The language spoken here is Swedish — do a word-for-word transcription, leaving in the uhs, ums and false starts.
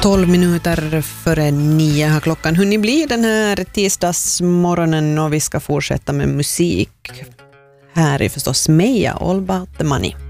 tolv minuter före nio har klockan hunnit bli den här tisdagsmorgonen och vi ska fortsätta med musik. Här är förstås Meja, All About The Money.